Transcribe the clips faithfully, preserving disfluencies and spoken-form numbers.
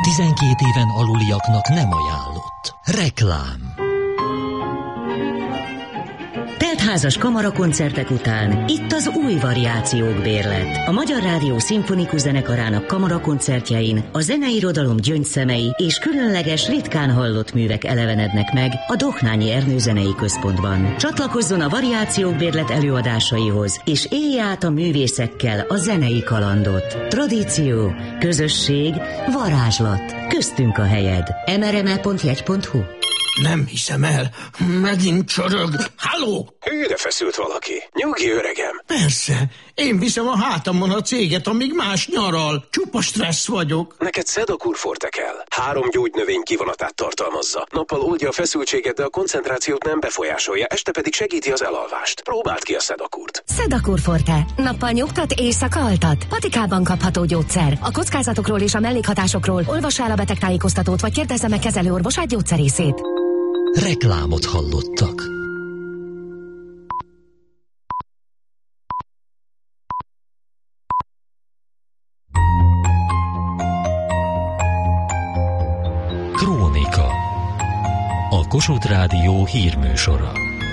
tizenkét éven aluliaknak nem ajánlott. Reklám. Teltházas kamarakoncertek után itt az új variációk bérlet. A Magyar Rádió Szimfonikus Zenekarának kamarakoncertjein a zeneirodalom gyöngyszemei és különleges, ritkán hallott művek elevenednek meg a Dohnányi Ernő Zenei Központban. Csatlakozzon a variációk bérlet előadásaihoz, és élje át a művészekkel a zenei kalandot. Tradíció, közösség, varázslat. Köztünk a helyed. em er em e pont jegy pont hu. Nem hiszem el, megint csorog. Halló! Hűre feszült valaki. Nyugi, öregem. Persze, én viszem a hátamon a céget, amíg más nyaral. Csupa stressz vagyok. Neked Sedakur Forte kell. Három gyógynövény kivonatát tartalmazza. Nappal oldja a feszültséget, de a koncentrációt nem befolyásolja, este pedig segíti az elalvást. Próbáld ki a Sedakurt. Sedakur Forte. Nappal nyugtat, éjszaka altat. Patikában kapható gyógyszer. A kockázatokról és a mellékhatásokról olvassa el a betegtájékoztatót, vagy kérdezze meg kezelőorvosát, gyógyszerészét. Reklámot hallottak. Krónika. A Kossuth Rádió hírműsora.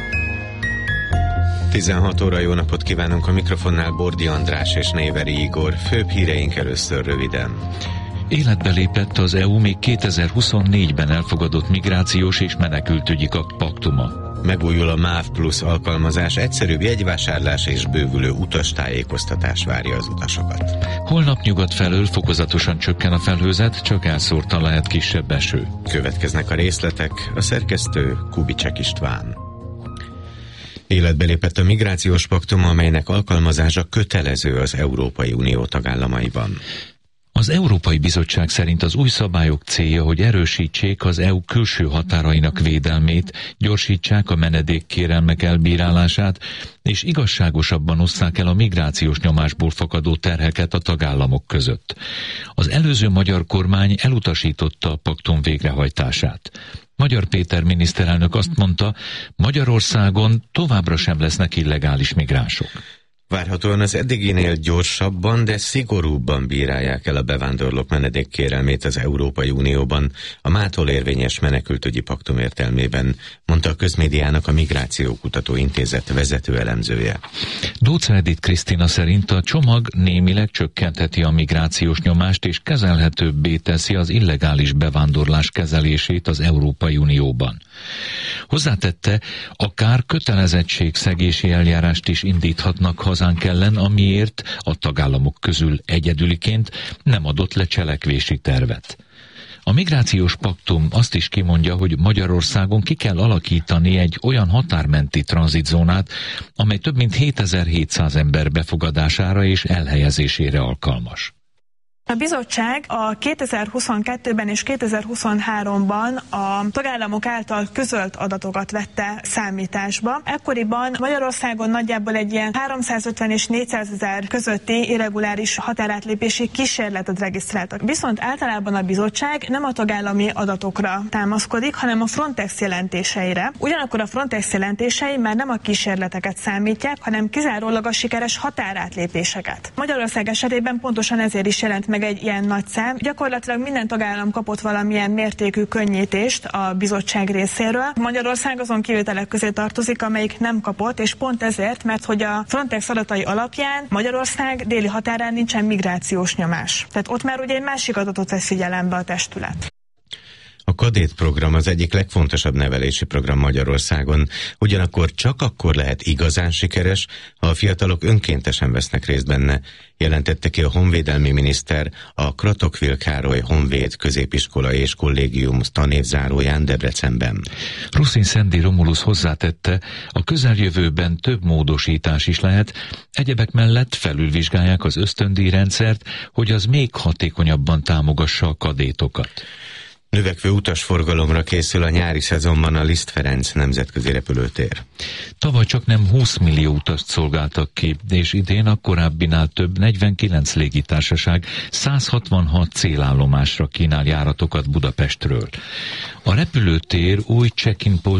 tizenhat óra, jó napot kívánunk, a mikrofonnál Bordi András és Néveri Igor. Főbb híreink először röviden. Életbe lépett az é u még kétezer-huszonnégyben elfogadott migrációs és menekültügyi paktuma. Megújul a MÁV Plus alkalmazás, egyszerűbb jegyvásárlás és bővülő utastájékoztatás várja az utasokat. Holnap nyugat felől fokozatosan csökken a felhőzet, csak elszórtan lehet kisebb eső. Következnek a részletek, a szerkesztő Kubicsek István. Életbe lépett a migrációs paktum, amelynek alkalmazása kötelező az Európai Unió tagállamaiban. Az Európai Bizottság szerint az új szabályok célja, hogy erősítsék az é u külső határainak védelmét, gyorsítsák a menedékkérelmek elbírálását, és igazságosabban osszák el a migrációs nyomásból fakadó terheket a tagállamok között. Az előző magyar kormány elutasította a paktum végrehajtását. Magyar Péter miniszterelnök azt mondta, Magyarországon továbbra sem lesznek illegális migránsok. Várhatóan az eddiginél gyorsabban, de szigorúbban bírálják el a bevándorlók menedékkérelmét az Európai Unióban a mától érvényes menekültügyi paktum értelmében, mondta a Közmédiának a Migrációkutató Intézet vezető elemzője. Dócz Edith Krisztina szerint a csomag némileg csökkentheti a migrációs nyomást és kezelhetőbbé teszi az illegális bevándorlás kezelését az Európai Unióban. Hozzátette, akár kötelezettségszegési eljárást is indíthatnak hazánk ellen, amiért a tagállamok közül egyedüliként nem adott le cselekvési tervet. A migrációs paktum azt is kimondja, hogy Magyarországon ki kell alakítani egy olyan határmenti tranzitzónát, amely több mint hétezer-hétszáz ember befogadására és elhelyezésére alkalmas. A bizottság a kétezer-huszonkettőben és kétezer-huszonháromban a tagállamok által közölt adatokat vette számításba. Ekkoriban Magyarországon nagyjából egy ilyen háromszázötven és négyszázezer közötti irreguláris határátlépési kísérletet regisztráltak. Viszont általában a bizottság nem a tagállami adatokra támaszkodik, hanem a Frontex jelentéseire. Ugyanakkor a Frontex jelentései már nem a kísérleteket számítják, hanem kizárólag a sikeres határátlépéseket. Magyarország esetében pontosan ezért is jelent meg egy ilyen nagy szám. Gyakorlatilag minden tagállam kapott valamilyen mértékű könnyítést a bizottság részéről. Magyarország azon kivételek közé tartozik, amelyik nem kapott, és pont ezért, mert hogy a Frontex adatai alapján Magyarország déli határán nincsen migrációs nyomás. Tehát ott már ugye egy másik adatot vesz figyelembe a testület. A Kadét program az egyik legfontosabb nevelési program Magyarországon, ugyanakkor csak akkor lehet igazán sikeres, ha a fiatalok önkéntesen vesznek részt benne, jelentette ki a honvédelmi miniszter a Kratokvil Károly Honvéd Középiskola és Kollégium tanévzáróján Debrecenben. Ruszin Szendi Romulus hozzátette, a közeljövőben több módosítás is lehet, egyebek mellett felülvizsgálják az ösztöndíjrendszert, hogy az még hatékonyabban támogassa a kadétokat. Növekvő utasforgalomra készül a nyári szezonban a Liszt Ferenc nemzetközi repülőtér. Tavaly csak nem húsz millió utast szolgáltak ki, és idén a korábbinál több negyvenkilenc légitársaság száz hatvanhat célállomásra kínál járatokat Budapestről. A repülőtér új check-in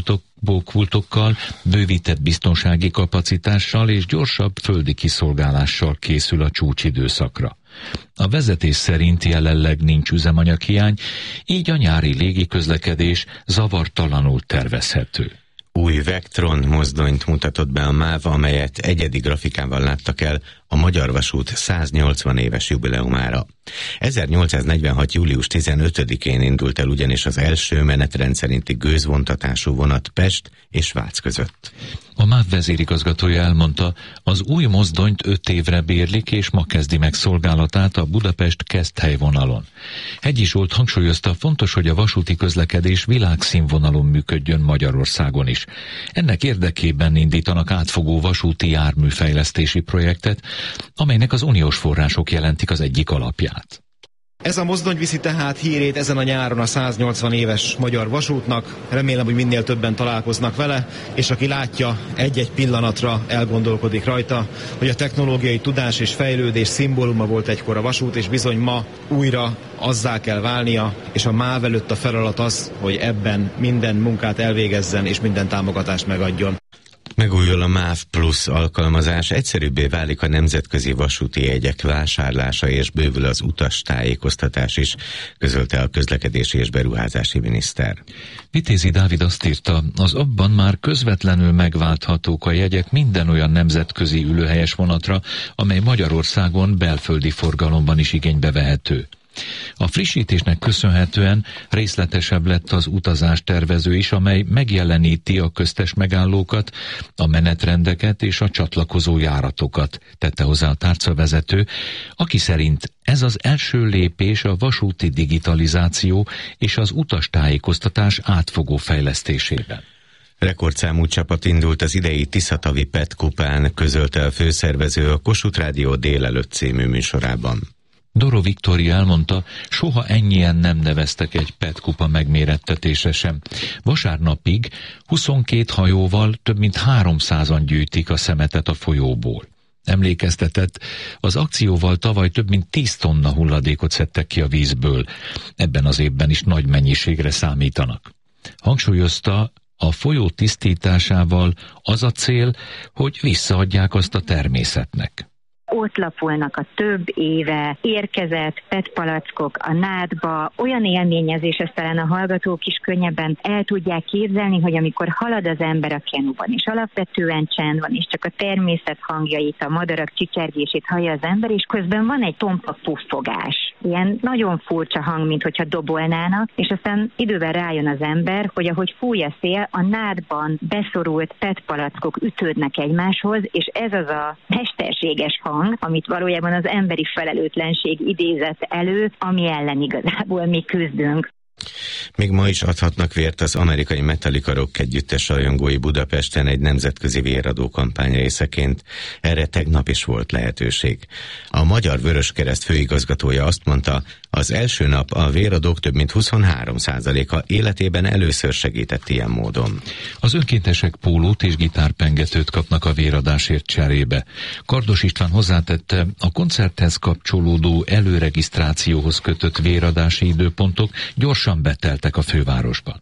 bókpultokkal, bővített biztonsági kapacitással és gyorsabb földi kiszolgálással készül a csúcsidőszakra. A vezetés szerint jelenleg nincs üzemanyaghiány, így a nyári légiközlekedés zavartalanul tervezhető. Új Vectron mozdonyt mutatott be a MÁV, amelyet egyedi grafikával láttak el a Magyar Vasút száznyolcvan éves jubileumára. ezernyolcszáznegyvenhat. július tizenötödikén indult el ugyanis az első menetrend szerinti gőzvontatású vonat Pest és Vác között. A MÁV vezérigazgatója elmondta, az új mozdonyt öt évre bérlik, és ma kezdi meg szolgálatát a Budapest-Keszthely vonalon. Hegyi Zsolt hangsúlyozta, fontos, hogy a vasúti közlekedés világszínvonalon működjön Magyarországon is. Ennek érdekében indítanak átfogó vasúti járműfejlesztési projektet, amelynek az uniós források jelentik az egyik alapját. Ez a mozdony viszi tehát hírét ezen a nyáron a száznyolcvan éves Magyar Vasútnak. Remélem, hogy minél többen találkoznak vele, és aki látja, egy-egy pillanatra elgondolkodik rajta, hogy a technológiai tudás és fejlődés szimbóluma volt egykor a vasút, és bizony ma újra azzá kell válnia, és a MÁV előtt a feladat az, hogy ebben minden munkát elvégezzen és minden támogatást megadjon. Megújul a MÁV Plus alkalmazás, egyszerűbbé válik a nemzetközi vasúti jegyek vásárlása, és bővül az utastájékoztatás is, közölte a közlekedési és beruházási miniszter. Vitézi Dávid azt írta, az abban már közvetlenül megválthatók a jegyek minden olyan nemzetközi ülőhelyes vonatra, amely Magyarországon belföldi forgalomban is igénybe vehető. A frissítésnek köszönhetően részletesebb lett az utazástervező is, amely megjeleníti a köztes megállókat, a menetrendeket és a csatlakozó járatokat, tette hozzá a tárcavezető, aki szerint ez az első lépés a vasúti digitalizáció és az utastájékoztatás átfogó fejlesztésében. Rekordszámú csapat indult az idei Tiszatavi Pet kupán, közölte a főszervező a Kossuth Rádió Délelőtt című műsorában. Doro Viktória elmondta, soha ennyien nem neveztek egy Pet kupa megmérettetése sem. Vasárnapig huszonkét hajóval több mint háromszázan gyűjtik a szemetet a folyóból. Emlékeztetett, az akcióval tavaly több mint tíz tonna hulladékot szedtek ki a vízből. Ebben az évben is nagy mennyiségre számítanak. Hangsúlyozta, a folyó tisztításával az a cél, hogy visszaadják azt a természetnek. Ott lapolnak a több éve érkezett petpalackok a nádba. Olyan élményezés, ezt talán a hallgatók is könnyebben el tudják képzelni, hogy amikor halad az ember a kenuban, és alapvetően csend van, és csak a természet hangjait, a madarak csicsergését hallja az ember, és közben van egy tompa puffogás. Ilyen nagyon furcsa hang, mint hogyha dobolnának, és aztán idővel rájön az ember, hogy ahogy fúj a szél, a nádban beszorult petpalackok ütődnek egymáshoz, és ez az a mesterséges hang, amit valójában az emberi felelőtlenség idézett elő, ami ellen igazából mi küzdünk. Még ma is adhatnak vért az amerikai Metallica Rock együttes rajongói Budapesten egy nemzetközi véradó kampány részeként. Erre tegnap is volt lehetőség. A Magyar Vöröskereszt főigazgatója azt mondta, az első nap a véradók több mint huszonhárom százaléka életében először segített ilyen módon. Az önkéntesek pólót és gitárpengetőt kapnak a véradásért cserébe. Kardos István hozzátette, a koncerthez kapcsolódó előregisztrációhoz kötött véradási időpontok gyorsan beteltek a fővárosban.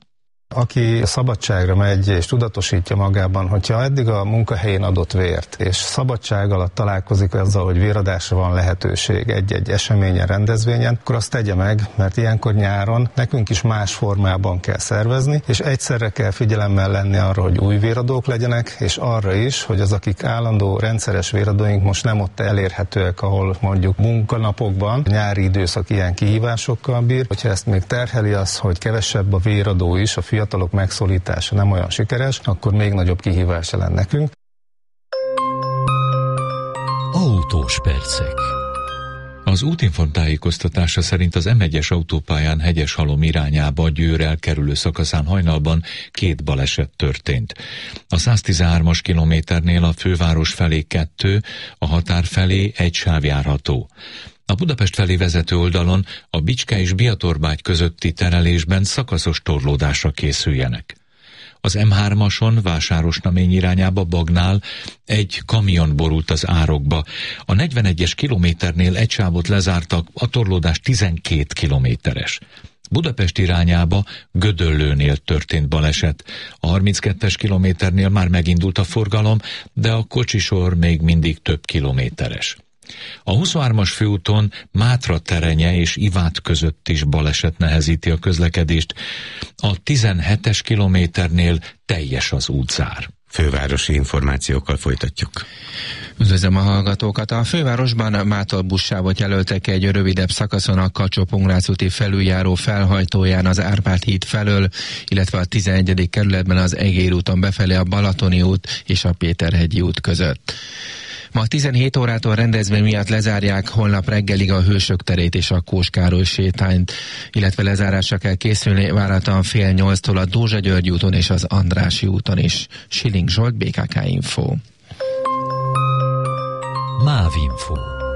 Aki szabadságra megy és tudatosítja magában, hogyha eddig a munkahelyén adott vért, és szabadság alatt találkozik azzal, hogy véradásra van lehetőség egy-egy eseményen, rendezvényen, akkor azt tegye meg, mert ilyenkor nyáron nekünk is más formában kell szervezni, és egyszerre kell figyelemmel lenni arra, hogy új véradók legyenek, és arra is, hogy az, akik állandó rendszeres véradóink most nem ott elérhetőek, ahol mondjuk munkanapokban, nyári időszak ilyen kihívásokkal bír, hogyha ezt még terheli az, hogy kevesebb a véradó is, a fiatalok megszólítása nem olyan sikeres, akkor még nagyobb kihívás lenne nekünk. Autós percek. Az útinform tájékoztatása szerint az em egyes autópályán Hegyeshalom irányába Győr elkerülő szakaszán hajnalban két baleset történt. A száztizenhármas kilométernél a főváros felé kettő, a határ felé egy sáv járható. A Budapest felé vezető oldalon a Bicske és Biatorbágy közötti terelésben szakaszos torlódásra készüljenek. Az em hármason Vásárosnamény irányába Bagnál egy kamion borult az árokba. A negyvenegyes kilométernél egy sávot lezártak, a torlódás tizenkét kilométeres. Budapest irányába Gödöllőnél történt baleset. A harminckettes kilométernél már megindult a forgalom, de a kocsisor még mindig több kilométeres. A huszonhármas főúton Mátra terenye és Ivát között is baleset nehezíti a közlekedést. A tizenhetes kilométernél teljes az útzár. Fővárosi információkkal folytatjuk. Üdvözlöm a hallgatókat! A fővárosban mától buszsávot jelöltek egy rövidebb szakaszon a Kacsó-Pongrác úti felüljáró felhajtóján az Árpád híd felől, illetve a tizenegyedik kerületben az Egér úton befelé a Balatoni út és a Péterhegyi út között. Ma tizenhét órától rendezvény miatt lezárják holnap reggelig a Hősök terét és a Kós Károly sétányt, illetve lezárásra kell készülni várhatóan fél nyolctól a Dózsa György úton és az Andrássy úton is. Schilling Zsolt, bé ká ká Info. Mávinfo.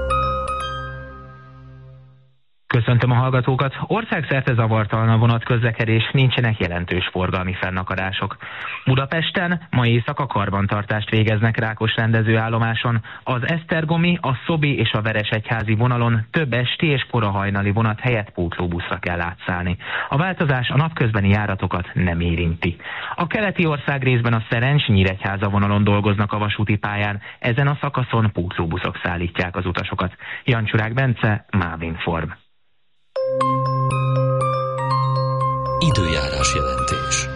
Köszöntöm a hallgatókat! Országszerte zavartalan a vonatközlekedés, nincsenek jelentős forgalmi fennakadások. Budapesten ma éjszaka karbantartást végeznek Rákos rendezőállomáson. Az esztergomi, a szobi és a veresegyházi vonalon több esti és kora hajnali vonat helyett pótlóbuszra kell átszállni. A változás a napközbeni járatokat nem érinti. A keleti ország részben a Szerencs-Nyíregyháza vonalon dolgoznak a vasúti pályán, ezen a szakaszon pótlóbuszok szállítják az utasokat. Jancsurák Bence, Mávinform. Időjárás jelentés.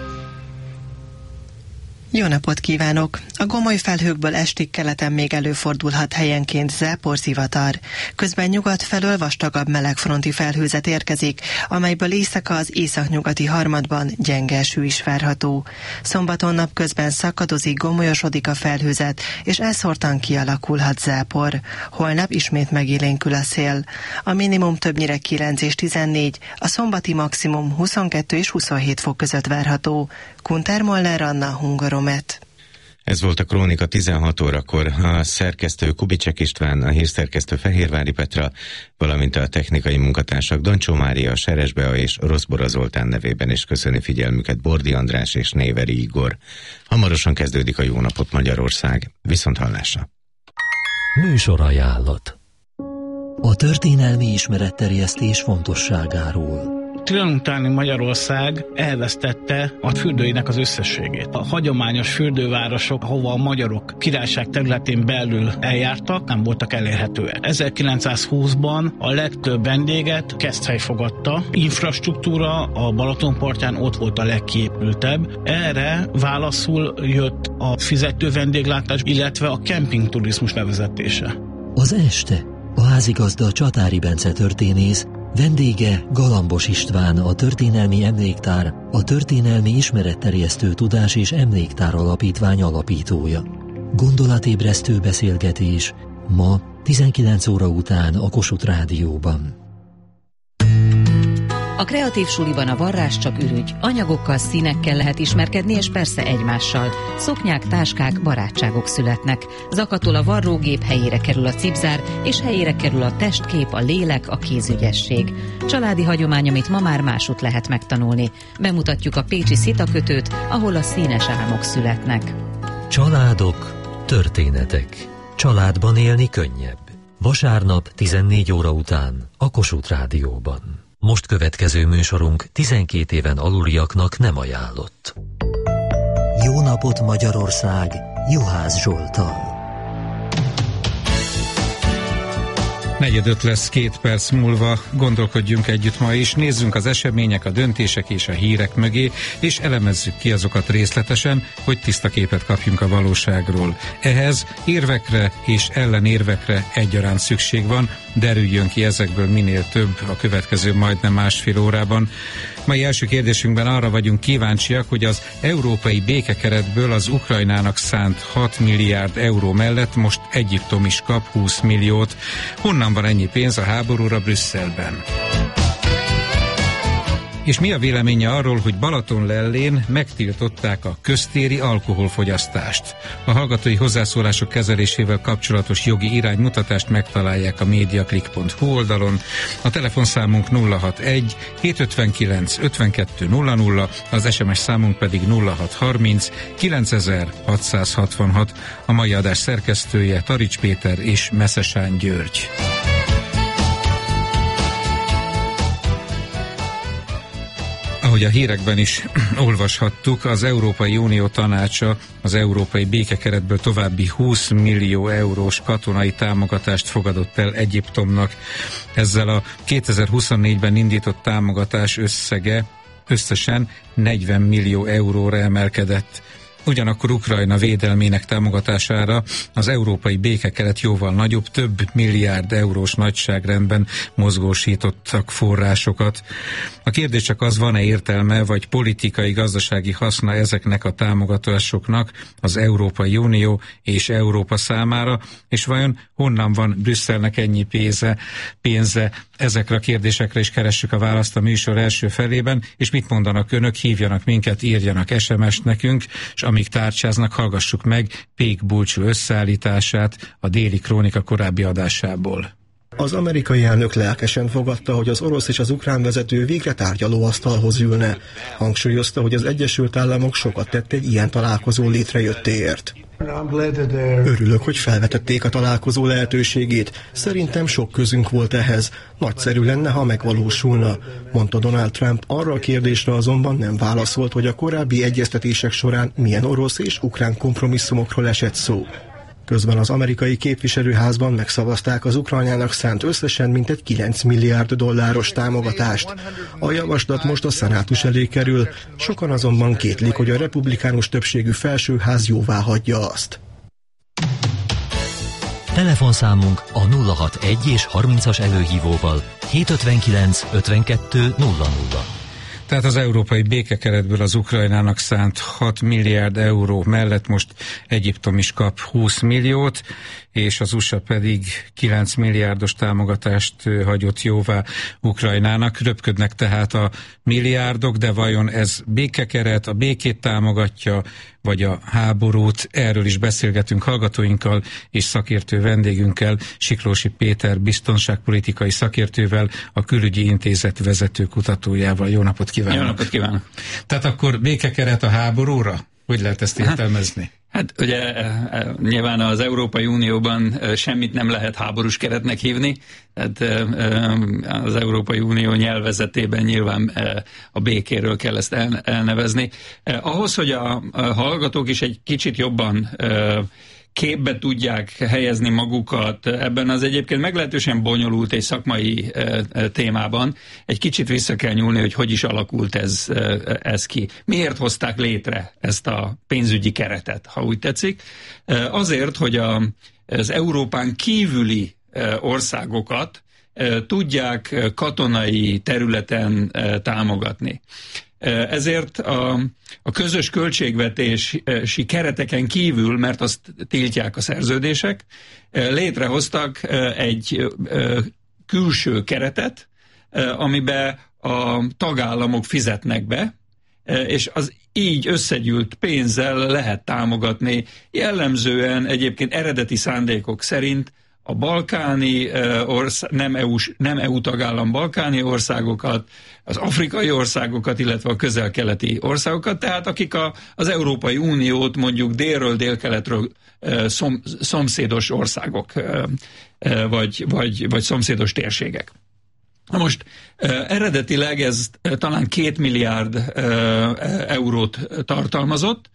Jó napot kívánok! A gomoly felhőkből estig keleten még előfordulhat helyenként záporzivatar. Közben nyugat felől vastagabb melegfronti felhőzet érkezik, amelyből éjszaka az északnyugati harmadban gyenge eső is várható. Szombaton napközben szakadozik, gomolyosodik a felhőzet, és elszórtan kialakulhat zápor. Holnap ismét megélénkül a szél. A minimum többnyire kilenc és tizennégy, a szombati maximum huszonkettő és huszonhét fok között várható. Kunter Moller Anna, Hungaromet. Ez volt a Krónika tizenhat órakor. A szerkesztő Kubicsek István, a hírszerkesztő Fehérvári Petra, valamint a technikai munkatársak Doncsó Mária, Seres Bea és Roszbora Zoltán nevében is köszöni figyelmüket Bordi András és Néveri Igor. Hamarosan kezdődik a Jó napot Magyarország. Viszont hallásra. Műsorajánlat. A történelmi ismeretterjesztés fontosságáról. Trianon utáni Magyarország elvesztette a fürdőinek az összességét. A hagyományos fürdővárosok, ahova a magyarok királyság területén belül eljártak, nem voltak elérhetőek. ezerkilencszázhúszban a legtöbb vendéget Keszthely fogadta. Infrastruktúra a Balatonpartján ott volt a legkiépültebb. Erre válaszul jött a fizető vendéglátás, illetve a kempingturizmus bevezetése. Az este a házigazda Csatári Bence történész, vendége Galambos István, a Történelmi Emléktár, a Történelmi Ismeretterjesztő Tudás és Emléktár Alapítvány alapítója. Gondolatébresztő beszélgetés ma tizenkilenc óra után a Kossuth Rádióban. A Kreatív Suliban a varrás csak ürügy. Anyagokkal, színekkel lehet ismerkedni, és persze egymással. Szoknyák, táskák, barátságok születnek. Zakatol a varrógép, helyére kerül a cipzár, és helyére kerül a testkép, a lélek, a kézügyesség. Családi hagyomány, amit ma már másút lehet megtanulni. Bemutatjuk a pécsi szitakötőt, ahol a színes álmok születnek. Családok, történetek. Családban élni könnyebb. Vasárnap tizennégy óra után a Kossuth Rádióban. Most következő műsorunk tizenkét éven aluliaknak nem ajánlott. Jó napot Magyarország, Juhász Zsolttal. Negyedöt lesz két perc múlva, gondolkodjunk együtt ma is, nézzünk az események, a döntések és a hírek mögé, és elemezzük ki azokat részletesen, hogy tiszta képet kapjunk a valóságról. Ehhez érvekre és ellenérvekre egyaránt szükség van, derüljön ki ezekből minél több a következő majdnem másfél órában. Mai első kérdésünkben arra vagyunk kíváncsiak, hogy az európai békekeretből az Ukrajnának szánt hat milliárd euró mellett most Egyiptom is kap húsz milliót. Honnan van ennyi pénz a háborúra Brüsszelben? És mi a véleménye arról, hogy Balatonlellén megtiltották a köztéri alkoholfogyasztást? A hallgatói hozzászólások kezelésével kapcsolatos jogi iránymutatást megtalálják a mediaclick pont hu oldalon. A telefonszámunk nulla hatvanegy hétszázötvenkilenc ötvenkettő nulla nulla, az es em es számunk pedig nulla hatszázharminc kilencezer-hatszázhatvanhat. A mai adás szerkesztője Tarics Péter és Meszesán György. Ahogy a hírekben is olvashattuk, az Európai Unió tanácsa az európai békekeretből további húsz millió eurós katonai támogatást fogadott el Egyiptomnak. Ezzel a kétezer-huszonnégyben indított támogatás összege összesen negyven millió euróra emelkedett. Ugyanakkor Ukrajna védelmének támogatására az európai békekeret jóval nagyobb, több milliárd eurós nagyságrendben mozgósítottak forrásokat. A kérdés csak az, van-e értelme, vagy politikai, gazdasági haszna ezeknek a támogatásoknak az Európai Unió és Európa számára, és vajon honnan van Brüsszelnek ennyi pénze, pénze ezekre a kérdésekre is keressük a választ a műsor első felében, és mit mondanak önök, hívjanak minket, írjanak es em es-t nekünk, és amíg tárcsáznak, hallgassuk meg Pék Bulcsú összeállítását a Déli Krónika korábbi adásából. Az amerikai elnök lelkesen fogadta, hogy az orosz és az ukrán vezető végre tárgyalóasztalhoz ülne. Hangsúlyozta, hogy az Egyesült Államok sokat tett egy ilyen találkozó létrejöttéért. Örülök, hogy felvetették a találkozó lehetőségét. Szerintem sok közünk volt ehhez. Nagyszerű lenne, ha megvalósulna, mondta Donald Trump. Arra a kérdésre azonban nem válaszolt, hogy a korábbi egyeztetések során milyen orosz és ukrán kompromisszumokról esett szó. Közben az amerikai képviselőházban megszavazták az Ukrajnának szánt összesen mintegy kilenc milliárd dolláros támogatást. A javaslat most a szenátus elé kerül, sokan azonban kétlik, hogy a republikánus többségű felsőház jóvá hagyja azt. Telefonszámunk a nulla hatvanegy és harmincas előhívóval hétszázötvenkilenc ötvenkettő nulla nulla. Tehát az európai békekeretből az Ukrajnának szánt hat milliárd euró mellett most Egyiptom is kap húsz milliót, és az u es á pedig kilenc milliárdos támogatást hagyott jóvá Ukrajnának. Röpködnek tehát a milliárdok, de vajon ez békekeret, a békét támogatja, vagy a háborút? Erről is beszélgetünk hallgatóinkkal és szakértő vendégünkkel, Siklósi Péter biztonságpolitikai szakértővel, a Külügyi Intézet vezető kutatójával. Jó napot kívánok! Jó napot kívánok! Tehát akkor békekeret a háborúra? Hogy lehet ezt értelmezni? Hát ugye nyilván az Európai Unióban semmit nem lehet háborús keretnek hívni, tehát az Európai Unió nyelvezetében nyilván a békéről kell ezt elnevezni. Ahhoz, hogy a hallgatók is egy kicsit jobban képbe tudják helyezni magukat ebben az egyébként meglehetősen bonyolult és szakmai e, e, témában, egy kicsit vissza kell nyúlni, hogy hogy is alakult ez, e, ez ki. Miért hozták létre ezt a pénzügyi keretet, ha úgy tetszik? E, azért, hogy a, az Európán kívüli e, országokat e, tudják katonai területen e, támogatni. Ezért a, a közös költségvetési kereteken kívül, mert azt tiltják a szerződések, létrehoztak egy külső keretet, amiben a tagállamok fizetnek be, és az így összegyűlt pénzzel lehet támogatni, jellemzően egyébként eredeti szándékok szerint a balkáni ország, nem é u-s, nem é u tagállam balkáni országokat, az afrikai országokat, illetve a közel-keleti országokat, tehát akik a, az Európai Uniót mondjuk délről, délkeletről szom, szomszédos országok, vagy, vagy, vagy szomszédos térségek. Most eredetileg ez talán két milliárd eurót tartalmazott,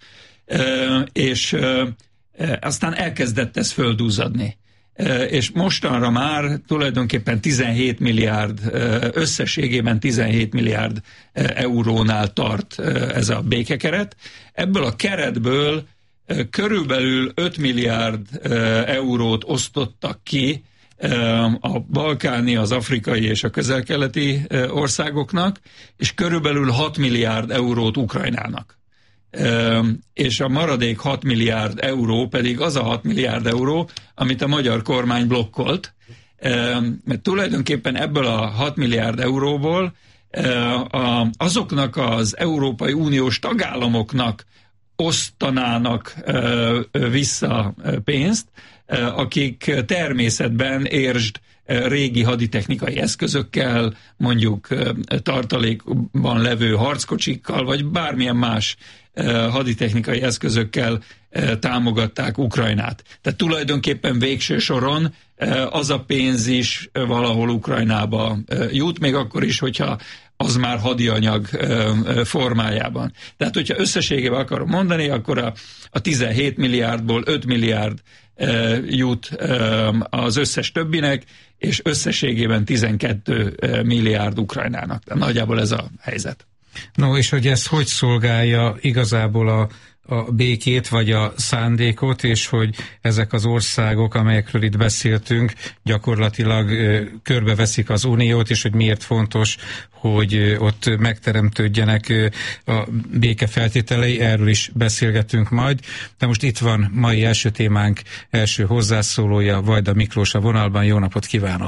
és aztán elkezdett ez földúzzadni. És mostanra már tulajdonképpen tizenhét milliárd, összességében tizenhét milliárd eurónál tart ez a békekeret. Ebből a keretből körülbelül öt milliárd eurót osztottak ki a balkáni, az afrikai és a közel-keleti országoknak, és körülbelül hat milliárd eurót Ukrajnának. És a maradék hat milliárd euró pedig az a hat milliárd euró, amit a magyar kormány blokkolt, mert tulajdonképpen ebből a hat milliárd euróból azoknak az Európai Uniós tagállamoknak osztanának vissza pénzt, akik természetben értsd régi haditechnikai eszközökkel, mondjuk tartalékban levő harckocsikkal, vagy bármilyen más haditechnikai eszközökkel támogatták Ukrajnát. Tehát tulajdonképpen végső soron az a pénz is valahol Ukrajnába jut, még akkor is, hogyha az már hadianyag formájában. Tehát, hogyha összességében akarom mondani, akkor a, a tizenhét milliárdból öt milliárd jut az összes többinek, és összességében tizenkettő milliárd Ukrajnának. De nagyjából ez a helyzet. No, és hogy ez hogy szolgálja igazából a, a békét, vagy a szándékot, és hogy ezek az országok, amelyekről itt beszéltünk, gyakorlatilag ö, körbeveszik az uniót, és hogy miért fontos, hogy ö, ott megteremtődjenek ö, a béke feltételei, erről is beszélgetünk majd. De most itt van mai első témánk első hozzászólója, Vajda Miklós a vonalban. Jó napot kívánok!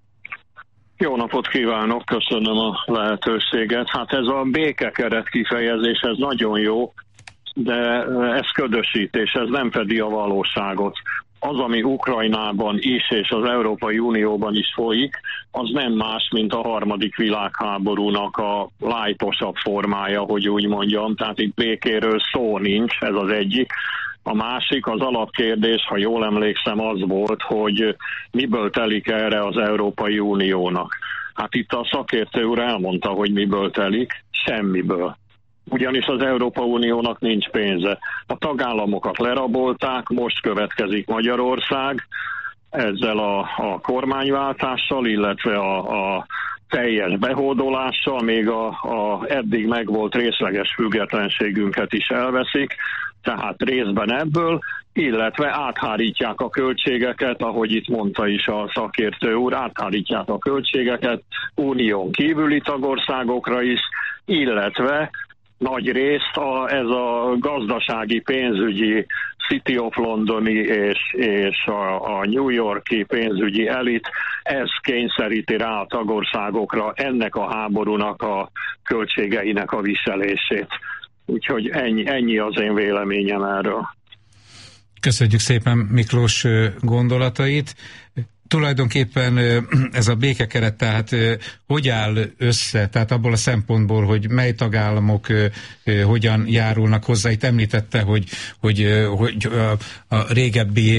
Jó napot kívánok, köszönöm a lehetőséget. Hát ez a békekeret kifejezés, ez nagyon jó, de ez ködösítés, ez nem fedi a valóságot. Az, ami Ukrajnában is és az Európai Unióban is folyik, az nem más, mint a harmadik világháborúnak a lájtosabb formája, hogy úgy mondjam. Tehát itt békéről szó nincs, ez az egyik. A másik, az alapkérdés, ha jól emlékszem, az volt, hogy miből telik erre az Európai Uniónak. Hát itt a szakértő úr elmondta, hogy miből telik, semmiből. Ugyanis az Európai Uniónak nincs pénze. A tagállamokat lerabolták, most következik Magyarország ezzel a, a kormányváltással, illetve a, a teljes behódolással, még a, a eddig megvolt részleges függetlenségünket is elveszik, tehát részben ebből, illetve áthárítják a költségeket, ahogy itt mondta is a szakértő úr, áthárítják a költségeket unión kívüli tagországokra is, illetve nagy részt a, ez a gazdasági, pénzügyi City of Londoni és, és a, a New Yorki pénzügyi elit, ez kényszeríti rá a tagországokra ennek a háborúnak a költségeinek a viselését. Úgyhogy ennyi, ennyi az én véleményem erről. Köszönjük szépen Miklós gondolatait. Tulajdonképpen ez a békekeret, tehát hogy áll össze, tehát abból a szempontból, hogy mely tagállamok hogyan járulnak hozzá. Itt említette, hogy, hogy, hogy a, a régebbi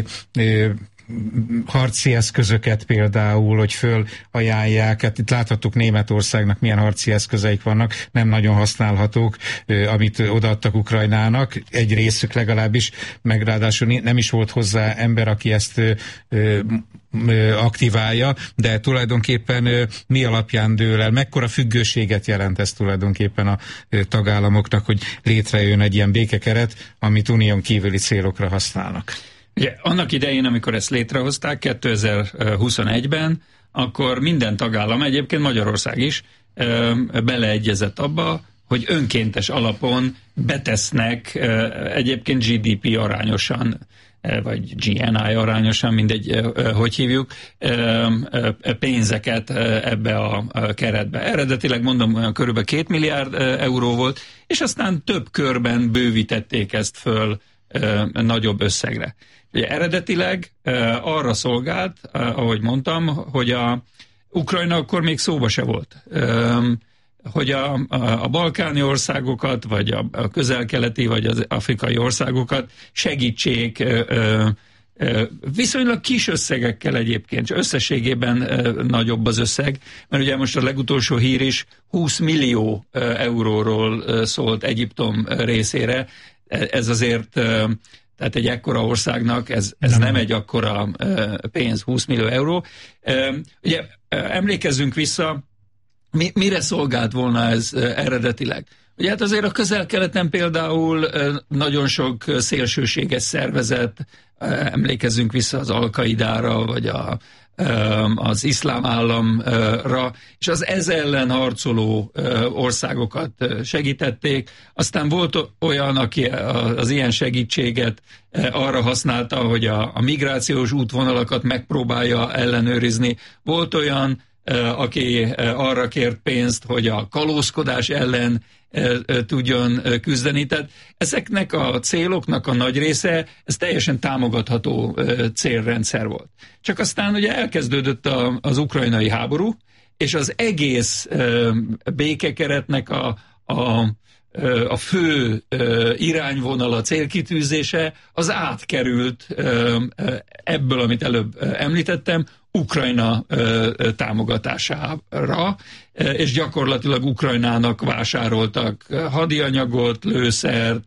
harci eszközöket például, hogy fölajánlják, hát itt láthattuk Németországnak milyen harci eszközeik vannak, nem nagyon használhatók, amit odaadtak Ukrajnának, egy részük legalábbis, meg ráadásul nem is volt hozzá ember, aki ezt aktiválja, de tulajdonképpen mi alapján dől el, mekkora függőséget jelent ez tulajdonképpen a tagállamoknak, hogy létrejön egy ilyen békekeret, amit unión kívüli célokra használnak. Ugye, annak idején, amikor ezt létrehozták kétezer-huszonegyben, akkor minden tagállam, egyébként Magyarország is beleegyezett abba, hogy önkéntes alapon betesznek egyébként gé dé pé arányosan, vagy gé en i arányosan, mindegy, hogy hívjuk, pénzeket ebbe a keretbe. Eredetileg mondom, olyan körülbelül két milliárd euró volt, és aztán több körben bővítették ezt föl nagyobb összegre. Ugye eredetileg uh, arra szolgált, uh, ahogy mondtam, hogy a Ukrajna akkor még szóba se volt. Um, hogy a, a, a balkáni országokat, vagy a, a közel-keleti, vagy az afrikai országokat segítsék uh, uh, viszonylag kis összegekkel egyébként, összességében uh, nagyobb az összeg, mert ugye most a legutolsó hír is húsz millió uh, euróról uh, szólt Egyiptom részére. Ez azért... Uh, Tehát egy ekkora országnak ez, ez nem. nem egy akkora uh, pénz, húsz millió euró. Uh, ugye uh, emlékezzünk vissza, mi, mire szolgált volna ez uh, eredetileg? Ugye hát azért a közel-keleten például uh, nagyon sok uh, szélsőséges szervezet, uh, emlékezzünk vissza az Al-Qaidára, vagy a az iszlám államra, és az ez ellen harcoló országokat segítették. Aztán volt olyan, aki az ilyen segítséget arra használta, hogy a, a migrációs útvonalakat megpróbálja ellenőrizni. Volt olyan, aki arra kért pénzt, hogy a kalózkodás ellen tudjon küzdeni. Tehát ezeknek a céloknak a nagy része, ez teljesen támogatható célrendszer volt. Csak aztán ugye elkezdődött a, az ukrajnai háború, és az egész békekeretnek a, a, a fő irányvonal, a célkitűzése az átkerült ebből, amit előbb említettem, Ukrajna támogatására, és gyakorlatilag Ukrajnának vásároltak hadianyagot, lőszert,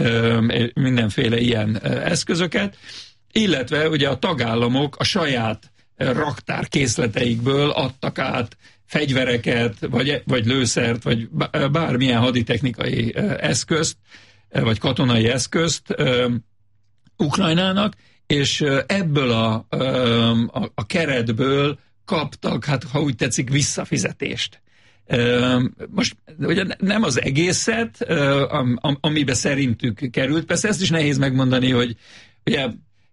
mindenféle ilyen eszközöket, illetve ugye a tagállamok a saját raktárkészleteikből adtak át fegyvereket, vagy, vagy lőszert, vagy bármilyen haditechnikai eszközt, vagy katonai eszközt Ukrajnának, és ebből a, a, a keretből kaptak, hát ha úgy tetszik, visszafizetést. Most ugye nem az egészet, amiben szerintük került, persze ezt is nehéz megmondani, hogy ugye,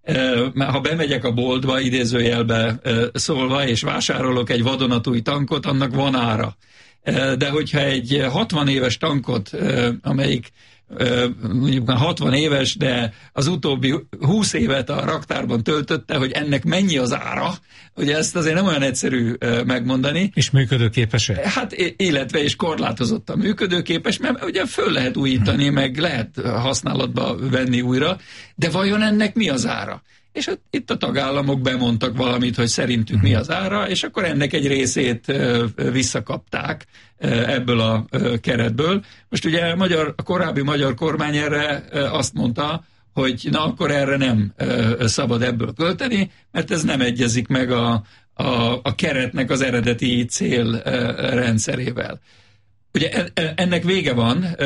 ha bemegyek a boltba, idézőjelbe szólva, és vásárolok egy vadonatúj tankot, annak van ára. De hogyha egy hatvan éves tankot, amelyik mondjuk már hatvan éves, de az utóbbi húsz évet a raktárban töltötte, hogy ennek mennyi az ára, ugye ezt azért nem olyan egyszerű megmondani. És működőképes-e? Hát illetve és korlátozottan működőképes, mert ugye föl lehet újítani, meg lehet használatba venni újra, de vajon ennek mi az ára? És itt a tagállamok bemondtak valamit, hogy szerintük mi az ára, és akkor ennek egy részét visszakapták ebből a keretből. Most ugye a, magyar, a korábbi magyar kormány erre azt mondta, hogy na akkor erre nem szabad ebből költeni, mert ez nem egyezik meg a, a, a keretnek az eredeti célrendszerével. Ugye ennek vége van,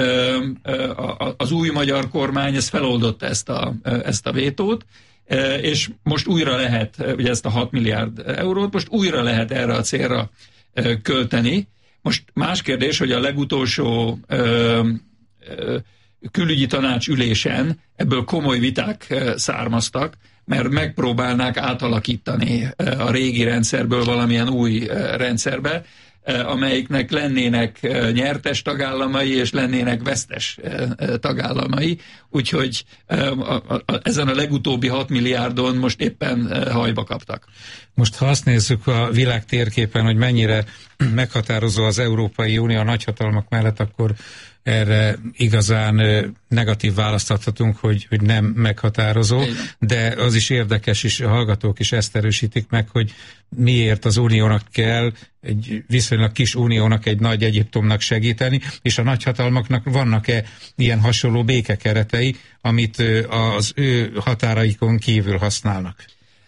az új magyar kormány ez feloldotta ezt a, ezt a vétót, és most újra lehet, ugye ezt a hat milliárd eurót, most újra lehet erre a célra költeni. Most más kérdés, hogy a legutolsó ö, ö, külügyi tanács ülésen ebből komoly viták származtak, mert megpróbálnák átalakítani a régi rendszerből valamilyen új rendszerbe, amelyiknek lennének nyertes tagállamai, és lennének vesztes tagállamai. Úgyhogy ezen a legutóbbi hat milliárdon most éppen hajba kaptak. Most ha azt nézzük a világ térképen, hogy mennyire meghatározó az Európai Unió a nagyhatalmak mellett, akkor erre igazán negatív választ adhatunk, hogy, hogy nem meghatározó, de az is érdekes, és a hallgatók is ezt erősítik meg, hogy miért az uniónak kell egy viszonylag kis uniónak, egy nagy Egyiptomnak segíteni, és a nagyhatalmaknak vannak-e ilyen hasonló békekeretei, amit az ő határaikon kívül használnak?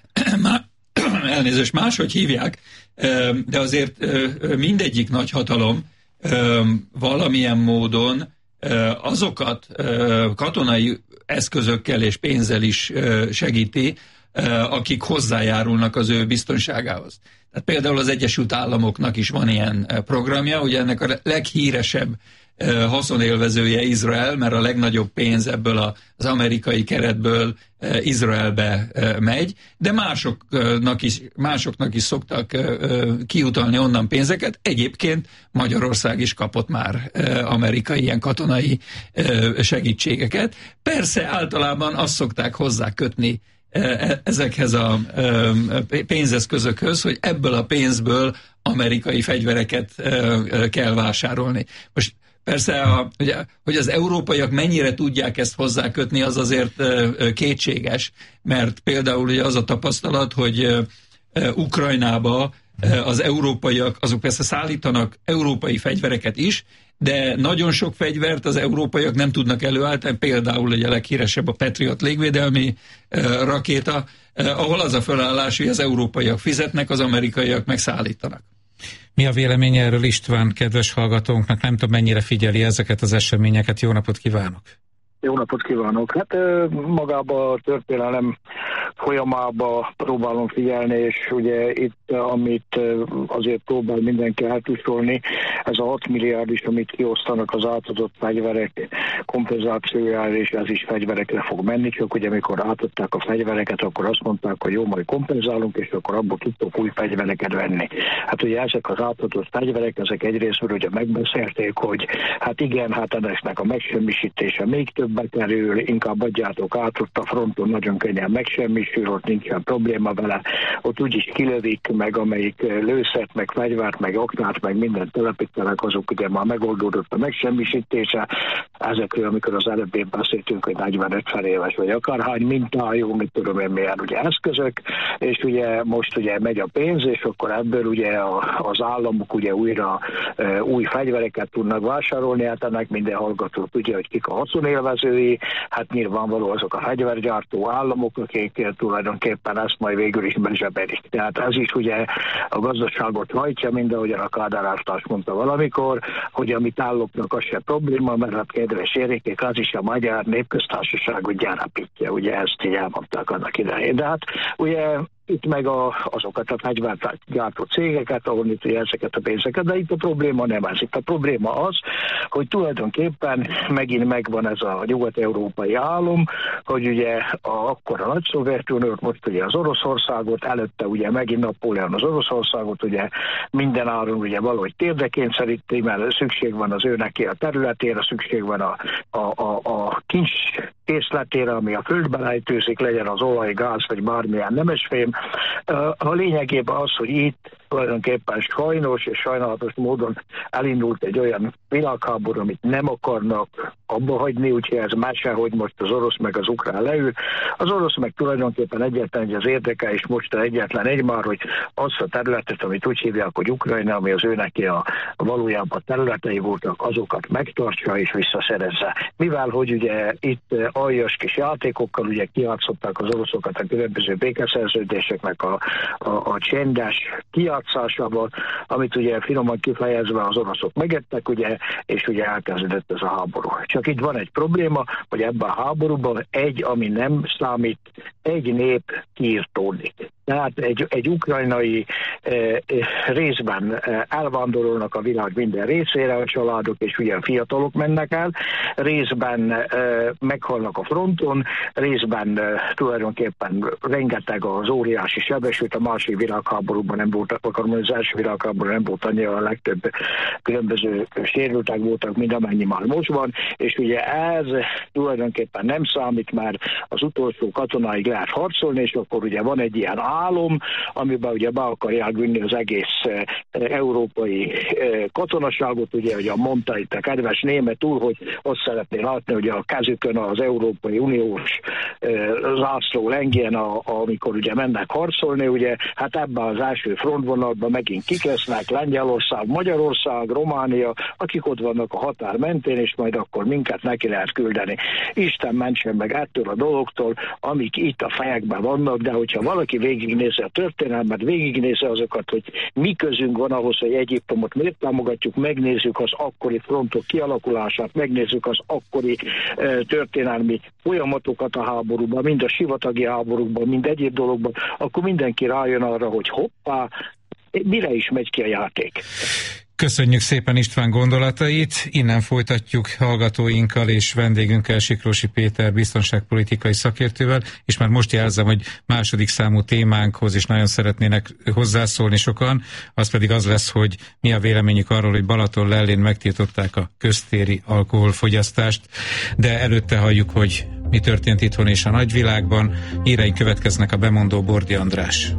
Elnézést, máshogy hívják, de azért mindegyik nagyhatalom valamilyen módon azokat katonai eszközökkel és pénzzel is segíti, akik hozzájárulnak az ő biztonságához. Tehát például az Egyesült Államoknak is van ilyen programja, ugye ennek a leghíresebb haszonélvezője Izrael, mert a legnagyobb pénz ebből az amerikai keretből Izraelbe megy, de másoknak is, másoknak is szoktak kiutalni onnan pénzeket. Egyébként Magyarország is kapott már amerikai ilyen katonai segítségeket. Persze általában azt szokták hozzá kötni ezekhez a pénzeszközökhöz, hogy ebből a pénzből amerikai fegyvereket kell vásárolni. Most persze, a, ugye, hogy az európaiak mennyire tudják ezt hozzákötni, az azért kétséges, mert például ugye az a tapasztalat, hogy Ukrajnába az európaiak, azok persze szállítanak európai fegyvereket is, de nagyon sok fegyvert az európaiak nem tudnak előállítani, például ugye a leghíresebb a Patriot légvédelmi rakéta, ahol az a felállás, hogy az európaiak fizetnek, az amerikaiak meg szállítanak. Mi a véleménye erről István, kedves hallgatónknak? Nem tudom, mennyire figyeli ezeket az eseményeket. Jó napot kívánok! Jó napot kívánok! Hát magába a történelem folyamába próbálom figyelni, és ugye itt, amit azért próbál mindenki eltusolni, ez a hat milliárd is, amit kiosztanak az átadott fegyverek kompenzációjára, és ez is fegyverekre fog menni, csak ugye amikor átadták a fegyvereket, akkor azt mondták, hogy jó, majd kompenzálunk, és akkor abból tudtok új fegyvereket venni. Hát ugye ezek az átadott fegyverek, ezek egyrésztről ugye megbeszélték, hogy hát igen, hát ennek a megsemmisítése még többbe kerül, inkább adjátok át, ott a fronton nagyon könnyen megsemmisül, ott nincsen probléma vele, ott úgyis kilövik, meg amelyik lőszert, meg fegyvert, meg oknát, meg mindent telepítenek, azok ugye már megoldódott a megsemmisítése. Ezekről, amikor az előbb beszéltünk, hogy negyven-ötven éves vagy akárhány mintájú, mit tudom én milyen ugye eszközök, és ugye most ugye megy a pénz, és akkor ebből ugye az államok ugye újra e, új fegyvereket tudnak vásárolni, hát ennek minden hallgató tudja, hogy kik a haszonélvezői, hát nyilvánvaló azok a fegyvergyártó államok, akik tulajdonképpen ezt majd végül is bezsebelik. Tehát ez is ugye a gazdaságot hajtja, mind ahogyan a Kádár Árpád mondta valamikor, hogy amit álloknak az se probléma, mert hát kedves érékék, az is a magyar népköztársaságot gyarapítja, ugye ezt így elmondták annak idején. De hát ugye itt meg a, azokat a fegyvergyártó cégeket, ahol itt ezeket a pénzeket, de itt a probléma nem ez. Itt a probléma az, hogy tulajdonképpen megint megvan ez a nyugat-európai álom, hogy ugye a, akkor a nagy Szovjetuniót, most ugye az Oroszországot, előtte ugye megint Napóleon az Oroszországot, ugye minden áron ugye valahogy térdekényszeríti, mert szükség van az ő neki a területére, szükség van a, a, a, a kincs készletére, ami a földbe lejtőzik, legyen az olaj, gáz, vagy bármilyen nemesfém. A lényegében az, hogy itt tulajdonképpen sajnos és sajnálatos módon elindult egy olyan világháború, amit nem akarnak abba hagyni, úgyhogy ez mese, hogy most az orosz meg az ukrán leül. Az orosz meg tulajdonképpen egyetlen egy az érdeke, és most egyetlen egy már, hogy azt a területet, amit úgy hívják, hogy Ukrajna, ami az ő neki a valójában területei voltak, azokat megtartsa és visszaszerezze. Mivel, hogy ugye itt aljas kis játékokkal ugye kijátszották az oroszokat a különböző békeszerződéseknek a, a, a csendes kijátszásával, amit ugye finoman kifejezve az oroszok megettek, ugye, és ugye elkezdődött ez a háború. Csak itt van egy probléma, hogy ebben a háborúban egy, ami nem számít, egy nép kiirtódik. Tehát egy, egy ukrajnai eh, részben eh, elvándorolnak a világ minden részére a családok, és ugye a fiatalok mennek el, részben eh, meghalnak a fronton, részben eh, tulajdonképpen rengeteg az óriási sebesült, a másik világháborúban nem volt, akkor az első világháborúban nem volt annyira, a legtöbb különböző sérültek voltak, mint amennyi már most van, és ugye ez tulajdonképpen nem számít, mert az utolsó katonáig lehet harcolni, és akkor ugye van egy ilyen álom, amiben ugye be akarják vinni az egész e, európai e, katonaságot, ugye, ugye mondta itt a kedves német úr, hogy azt szeretné látni, hogy a kezükön az Európai Uniós e, zászló lengjen, a, a, amikor ugye mennek harcolni, ugye, hát ebben az első frontvonalban megint kik lesznek, Lengyelország, Magyarország, Románia, akik ott vannak a határ mentén, és majd akkor minket neki lehet küldeni. Isten mentsen meg ettől a dologtól, amik itt a fejekben vannak, de hogyha valaki végignézi a történelmet, végignézi azokat, hogy mi közünk van ahhoz, hogy Egyiptomot miért támogatjuk, megnézzük az akkori frontok kialakulását, megnézzük az akkori e, történelmi folyamatokat a háborúban, mind a sivatagi háborúkban, mind egyéb dologban, akkor mindenki rájön arra, hogy hoppá, mire is megy ki a játék. Köszönjük szépen István gondolatait, innen folytatjuk hallgatóinkkal és vendégünkkel, Siklósi Péter biztonságpolitikai szakértővel, és már most jelzem, hogy második számú témánkhoz is nagyon szeretnének hozzászólni sokan, az pedig az lesz, hogy mi a véleményük arról, hogy Balaton lellén megtiltották a köztéri alkoholfogyasztást, de előtte halljuk, hogy mi történt itthon és a nagyvilágban. Híreink következnek, a bemondó Bordi András.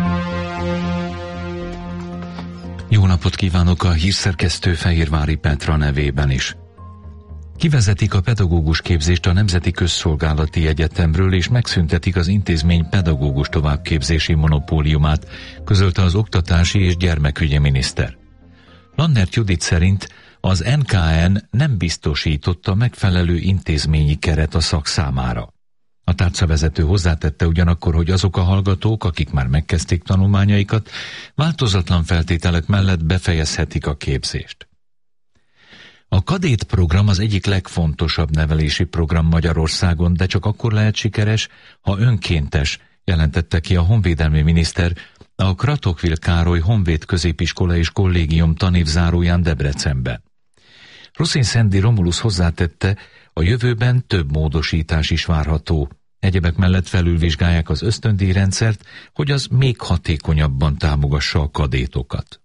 Jó napot kívánok a hírszerkesztő Fehérvári Petra nevében is. Kivezetik a pedagógus képzést a Nemzeti Közszolgálati Egyetemről, és megszüntetik az intézmény pedagógus továbbképzési monopóliumát, közölte az oktatási és gyermekügyi miniszter. Lannert Judit szerint az en ká en nem biztosította megfelelő intézményi keret a szak számára. A tárcavezető hozzátette ugyanakkor, hogy azok a hallgatók, akik már megkezdték tanulmányaikat, változatlan feltételek mellett befejezhetik a képzést. A Kadét program az egyik legfontosabb nevelési program Magyarországon, de csak akkor lehet sikeres, ha önkéntes, jelentette ki a honvédelmi miniszter a Kratokvil Károly Honvéd Középiskola és Kollégium tanévzáróján Debrecenben. Ruszin Szendi Romulusz hozzátette, a jövőben több módosítás is várható. Egyebek mellett felülvizsgálják az ösztöndíjrendszert, hogy az még hatékonyabban támogassa a kadétokat.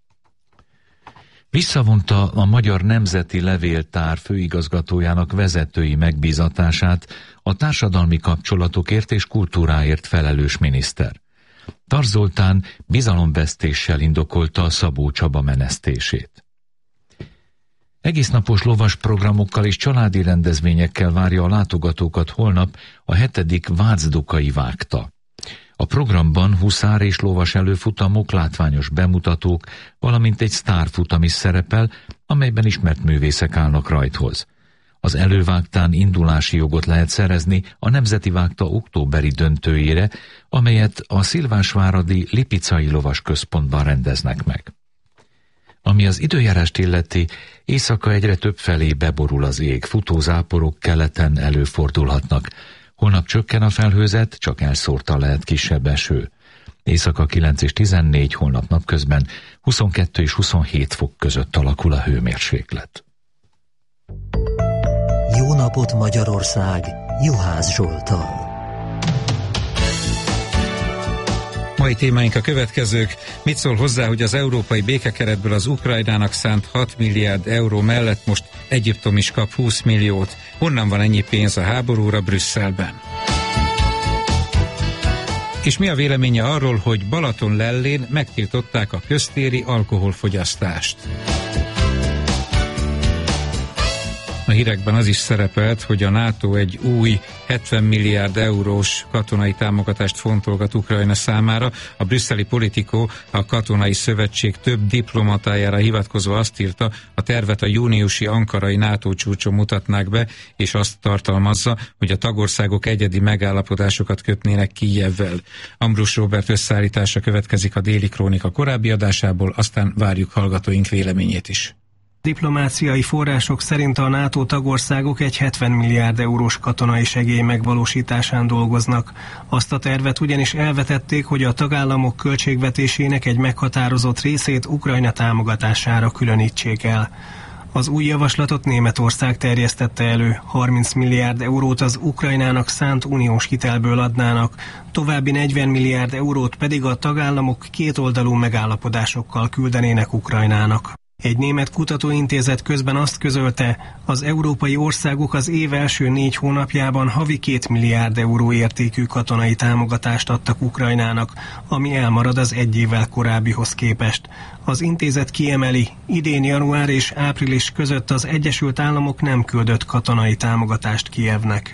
Visszavonta a Magyar Nemzeti Levéltár főigazgatójának vezetői megbízatását a társadalmi kapcsolatokért és kultúráért felelős miniszter. Tar Zoltán bizalomvesztéssel indokolta a Szabó Csaba menesztését. Egésznapos lovas programokkal és családi rendezvényekkel várja a látogatókat holnap a hetedik Vácdukai Vágta. A programban huszár és lovas előfutamok, látványos bemutatók, valamint egy sztárfutam is szerepel, amelyben ismert művészek állnak rajthoz. Az elővágtán indulási jogot lehet szerezni a Nemzeti Vágta októberi döntőjére, amelyet a Szilvásváradi Lipicai Lovas Központban rendeznek meg. Ami az időjárást illeti, éjszaka egyre több felé beborul az ég, futózáporok keleten előfordulhatnak. Holnap csökken a felhőzet, csak elszórtan lehet kisebb eső. Éjszaka kilenc és tizennégy, holnap napközben huszonkettő és huszonhét fok között alakul a hőmérséklet. Jó napot Magyarország, Juhász Zsoltal. Mai témáink a következők. Mit szól hozzá, hogy az európai békekeretből az Ukrajnának szánt hat milliárd euró mellett most Egyiptom is kap húsz milliót? Honnan van ennyi pénz a háborúra Brüsszelben? És mi a véleménye arról, hogy Balatonlellén megtiltották a köztéri alkoholfogyasztást? A hírekben az is szerepelt, hogy a NATO egy új hetven milliárd eurós katonai támogatást fontolgat Ukrajna számára. A brüsszeli Politico, a katonai szövetség több diplomatájára hivatkozva azt írta, a tervet a júniusi ankarai NATO csúcson mutatnák be, és azt tartalmazza, hogy a tagországok egyedi megállapodásokat kötnének Kijevvel. Ambrus Róbert összeállítása következik a Déli Krónika korábbi adásából, aztán várjuk hallgatóink véleményét is. Diplomáciai források szerint a NATO tagországok egy hetven milliárd eurós katonai segély megvalósításán dolgoznak. Azt a tervet ugyanis elvetették, hogy a tagállamok költségvetésének egy meghatározott részét Ukrajna támogatására különítsék el. Az új javaslatot Németország terjesztette elő, harminc milliárd eurót az Ukrajnának szánt uniós hitelből adnának, további negyven milliárd eurót pedig a tagállamok kétoldalú megállapodásokkal küldenének Ukrajnának. Egy német kutatóintézet közben azt közölte, az európai országok az év első négy hónapjában havi két milliárd euró értékű katonai támogatást adtak Ukrajnának, ami elmarad az egy évvel korábbihoz képest. Az intézet kiemeli, idén január és április között az Egyesült Államok nem küldött katonai támogatást Kijevnek.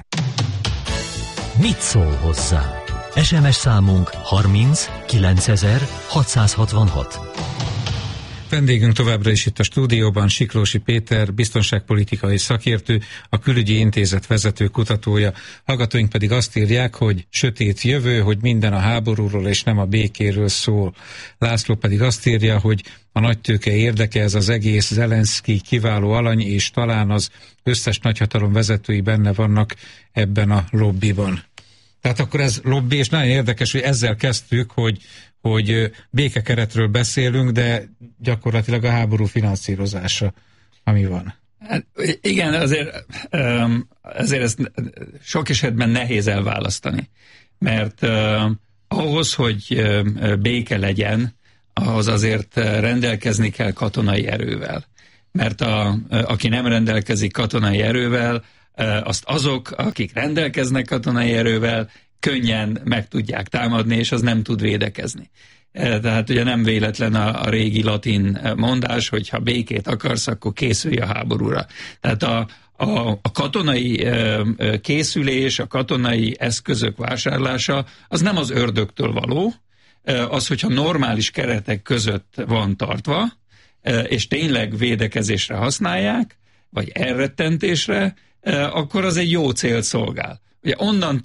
Mit szól hozzá? es em es számunk harminc kilencezer hatszázhatvanhat. Vendégünk továbbra is itt a stúdióban Siklósi Péter, biztonságpolitikai szakértő, a Külügyi Intézet vezető kutatója. Hallgatóink pedig azt írják, hogy sötét jövő, hogy minden a háborúról és nem a békéről szól. László pedig azt írja, hogy a nagytőke érdeke ez az egész, Zelenszky kiváló alany, és talán az összes nagyhatalom vezetői benne vannak ebben a lobbiban. Tehát akkor ez lobby, és nagyon érdekes, hogy ezzel kezdtük, hogy hogy békekeretről beszélünk, de gyakorlatilag a háború finanszírozása, ami van. Hát, igen, azért, azért ezt sok esetben nehéz elválasztani, mert uh, ahhoz, hogy uh, béke legyen, ahhoz azért rendelkezni kell katonai erővel. Mert a, aki nem rendelkezik katonai erővel, uh, azt azok, akik rendelkeznek katonai erővel, könnyen meg tudják támadni, és az nem tud védekezni. Tehát ugye nem véletlen a, a régi latin mondás, hogy ha békét akarsz, akkor készülj a háborúra. Tehát a, a, a katonai készülés, a katonai eszközök vásárlása, az nem az ördögtől való, az, hogyha normális keretek között van tartva, és tényleg védekezésre használják, vagy elrettentésre, akkor az egy jó célt szolgál. Ugye onnantól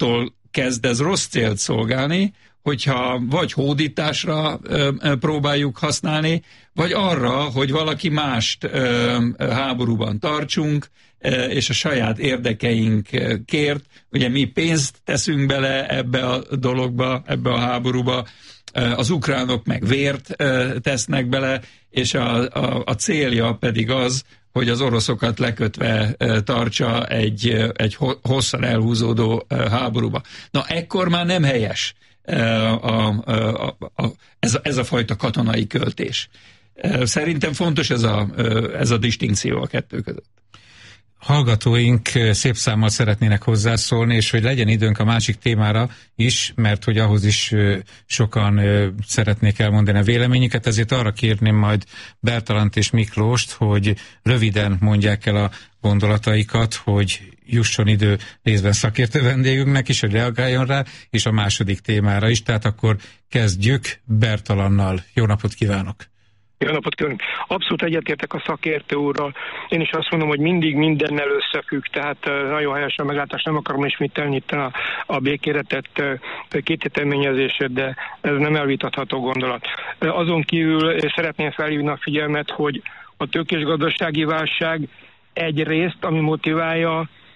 kezd ez rossz célt szolgálni, hogyha vagy hódításra ö, ö, próbáljuk használni, vagy arra, hogy valaki mást ö, háborúban tartsunk, ö, és a saját érdekeinkért, ugye mi pénzt teszünk bele ebbe a dologba, ebbe a háborúba, az ukránok meg vért tesznek bele, és a, a, a célja pedig az, hogy az oroszokat lekötve tartsa egy, egy hosszan elhúzódó háborúba. Na, ekkor már nem helyes a, a, a, a, ez, a, ez a fajta katonai költés. Szerintem fontos ez a, ez a distinkció a kettő között. Hallgatóink szép számmal szeretnének hozzászólni, és hogy legyen időnk a másik témára is, mert hogy ahhoz is sokan szeretnék elmondani a véleményüket, ezért arra kérném majd Bertalant és Miklóst, hogy röviden mondják el a gondolataikat, hogy jusson idő részben szakértő vendégünknek is, hogy reagáljon rá, és a második témára is. Tehát akkor kezdjük Bertalannal. Jó napot kívánok! Jó napot kívánok! Abszolút egyetértek a szakértő úrral. Én is azt mondom, hogy mindig mindennel összefügg, tehát nagyon helyes a meglátás, nem akarom ismételni itt a, a békére tett kéttételményezését, de ez nem elvitatható gondolat. Azon kívül szeretném felhívni a figyelmet, hogy a tőkés gazdasági válság egyrészt, ami motiválja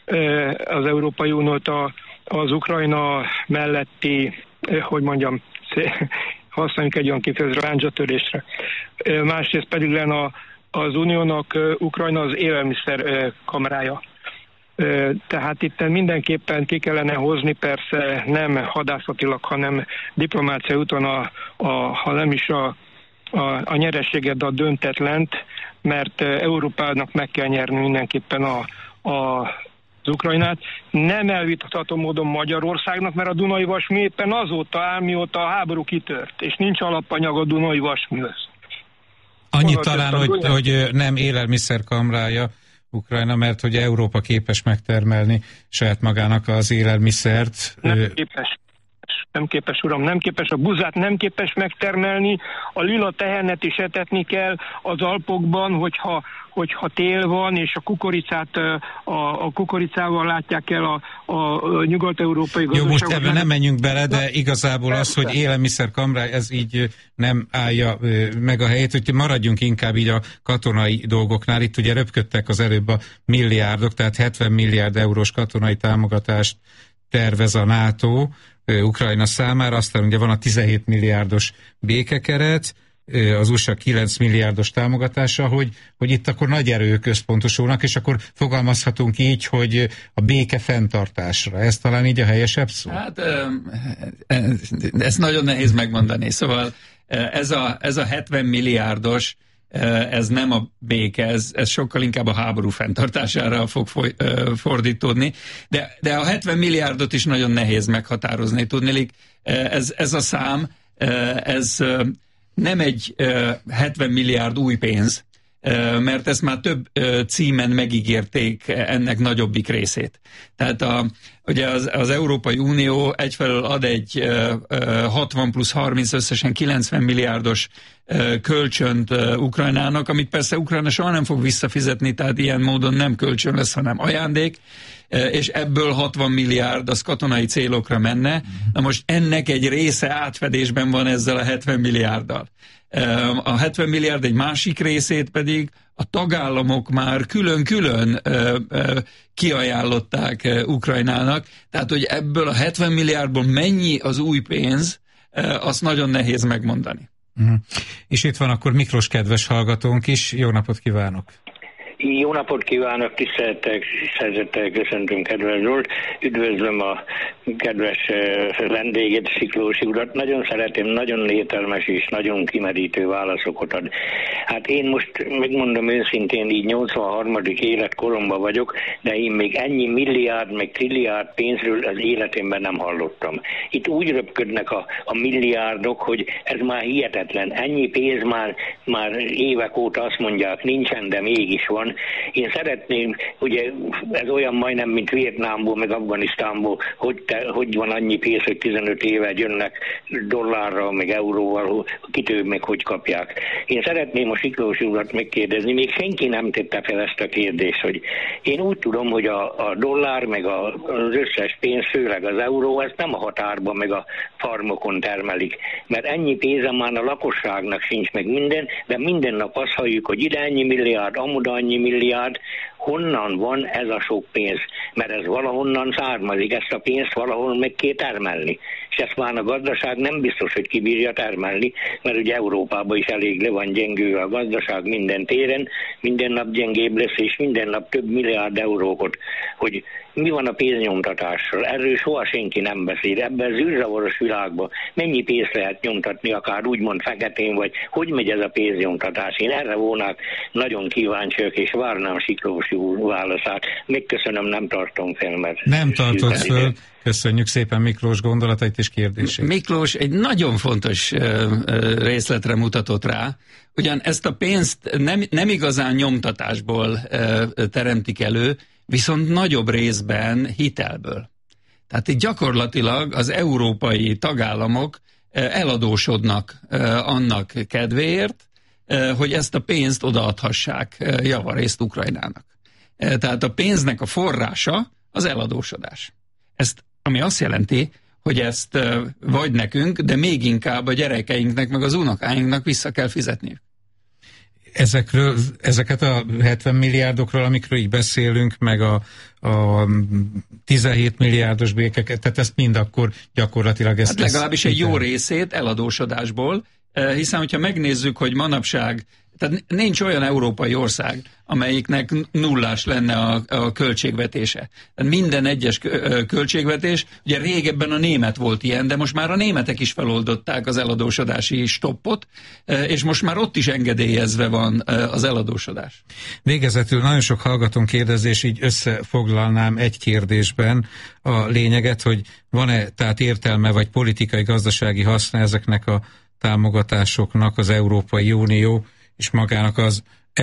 az Európai Uniót az Ukrajna melletti, hogy mondjam, használjuk egy olyan kifejezést, ráncsatörésre. Másrészt pedig lenne a, az Uniónak Ukrajna az élelmiszer kamarája. Tehát itt mindenképpen ki kellene hozni, persze nem hadászatilag, hanem diplomáciai úton, a, a, ha nem is a, a, a nyerességet, de a döntetlent, mert Európának meg kell nyerni mindenképpen a, a az Ukrajnát. Nem elvitatható módon Magyarországnak, mert a Dunai Vasmű éppen azóta áll, mióta a háború kitört, és nincs alapanyag a Dunai Vasműhöz. Annyit talán, hogy, hogy nem élelmiszerkamrája Ukrajna, mert hogy Európa képes megtermelni saját magának az élelmiszert. Nem képes. Nem képes, uram, nem képes, a buzát nem képes megtermelni, a lila tehenet is etetni kell az Alpokban, hogyha, hogyha tél van, és a kukoricát, a, a kukoricával látják el a, a, a nyugat-európai gazdaságot. Jó, most ebben nem menjünk bele, de igazából az, hogy élelmiszerkamráj, ez így nem állja meg a helyét, hogy maradjunk inkább így a katonai dolgoknál. Itt ugye röpködtek az előbb a milliárdok, tehát hetven milliárd eurós katonai támogatást tervez a NATO Ukrajna számára, aztán ugye van a tizenhét milliárdos békekeret, az u es á kilenc milliárdos támogatása, hogy, hogy itt akkor nagy erők központosulnak, és akkor fogalmazhatunk így, hogy a béke fenntartásra. Ez talán így a helyesebb szó? Hát ez nagyon nehéz megmondani. Szóval ez a, ez a hetven milliárdos, ez nem a béke, ez, ez sokkal inkább a háború fenntartására fog foly, fordítódni. De, de a hetven milliárdot is nagyon nehéz meghatározni. Tudnélik, ez, ez a szám, ez nem egy hetven milliárd új pénz, mert ezt már több címen megígérték ennek nagyobbik részét. Tehát a, ugye az, az Európai Unió egyfelől ad egy hatvan plusz harminc, összesen kilencven milliárdos kölcsönt Ukrajnának, amit persze Ukrajna soha nem fog visszafizetni, tehát ilyen módon nem kölcsön lesz, hanem ajándék, és ebből hatvan milliárd az katonai célokra menne. Na most ennek egy része átfedésben van ezzel a hetven milliárddal. A hetven milliárd egy másik részét pedig a tagállamok már külön-külön kiajánlották Ukrajnának, tehát hogy ebből a hetven milliárdból mennyi az új pénz, azt nagyon nehéz megmondani. Uh-huh. És itt van akkor Miklós kedves hallgatónk is, jó napot kívánok! Jó napot kívánok, tiszteltek, szeretettel köszöntöm, kedves Zsolt. Üdvözlöm a kedves vendéget, Siklósi urat. Nagyon szeretem, nagyon értelmes és nagyon kimerítő válaszokat ad. Hát én most megmondom őszintén, így nyolcvanharmadik életkoromban vagyok, de én még ennyi milliárd, meg trilliárd pénzről az életemben nem hallottam. Itt úgy röpködnek a, a milliárdok, hogy ez már hihetetlen. Ennyi pénz már, már évek óta azt mondják, nincsen, de mégis van. van. Én szeretném, ugye ez olyan majdnem, mint Vietnámból, meg Afganisztánból, hogy, te, hogy van annyi pénz, hogy tizenöt éve jönnek dollárral, meg euróval, kitőbb meg hogy kapják. Én szeretném a Siklós urat megkérdezni, még senki nem tette fel ezt a kérdést, hogy én úgy tudom, hogy a, a dollár, meg a, az összes pénz, főleg az euró, ezt nem a határban, meg a farmokon termelik, mert ennyi pénze már a lakosságnak sincs meg minden, de minden nap azt halljuk, hogy ide ennyi milliárd, amuda annyi milliárd. Honnan van ez a sok pénz? Mert ez valahonnan származik, ezt a pénzt valahol meg kell termelni. És ezt már a gazdaság nem biztos, hogy kibírja termelni, mert ugye Európában is elég le van gyengülve a gazdaság minden téren, minden nap gyengébb lesz, és minden nap több milliárd eurókat, hogy mi van a pénznyomtatással. Erről soha senki nem beszél. Ebben az űrzavaros világban mennyi pénzt lehet nyomtatni, akár úgymond feketén, vagy hogy megy ez a pénznyomtatás. Én erre volnák nagyon kíváncsiak, és várnám Siklós úr válaszát. Megköszönöm, nem tartom fel, mert... Nem tartott föl. Köszönjük szépen Miklós gondolatait és kérdését. Miklós egy nagyon fontos uh, részletre mutatott rá, ugyan ezt a pénzt nem, nem igazán nyomtatásból uh, teremtik elő, viszont nagyobb részben hitelből. Tehát itt gyakorlatilag az európai tagállamok eladósodnak annak kedvéért, hogy ezt a pénzt odaadhassák javarészt Ukrajnának. Tehát a pénznek a forrása az eladósodás. Ezt, ami azt jelenti, hogy ezt vagy nekünk, de még inkább a gyerekeinknek, meg az unokáinknak vissza kell fizetniük. Ezekről, ezeket a hetven milliárdokról, amikről így beszélünk, meg a, a tizenhét milliárdos békeket, tehát ezt mind akkor gyakorlatilag ezt... Hát legalábbis egy jó részét eladósodásból, hiszen hogyha megnézzük, hogy manapság, tehát nincs olyan európai ország, amelyiknek nullás lenne a, a költségvetése. Tehát minden egyes költségvetés, ugye régebben a német volt ilyen, de most már a németek is feloldották az eladósodási stoppot, és most már ott is engedélyezve van az eladósodás. Végezetül nagyon sok hallgatón kérdezés, így összefoglalnám egy kérdésben a lényeget, hogy van-e tehát értelme vagy politikai, gazdasági haszna ezeknek a támogatásoknak az Európai Unió és magának az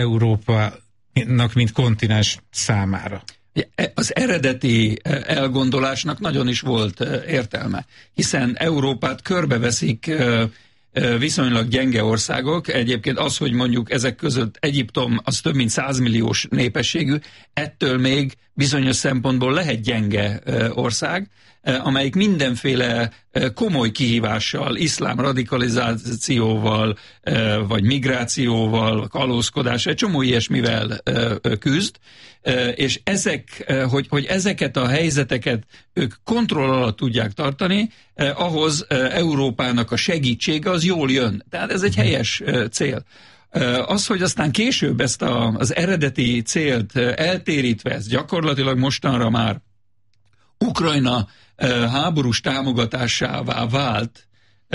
Európának, mint kontinens számára. Az eredeti elgondolásnak nagyon is volt értelme, hiszen Európát körbeveszik viszonylag gyenge országok. Egyébként az, hogy mondjuk ezek között Egyiptom az több mint százmilliós népességű, ettől még bizonyos szempontból lehet gyenge ország, amelyik mindenféle komoly kihívással, iszlám radikalizációval, vagy migrációval, kalózkodás, egy csomó ilyesmivel küzd, és ezek, hogy, hogy ezeket a helyzeteket ők kontroll alatt tudják tartani, ahhoz Európának a segítsége az jól jön. Tehát ez egy helyes cél. Az, hogy aztán később ezt a, az eredeti célt eltérítve, ez gyakorlatilag mostanra már Ukrajna háborús támogatásává vált,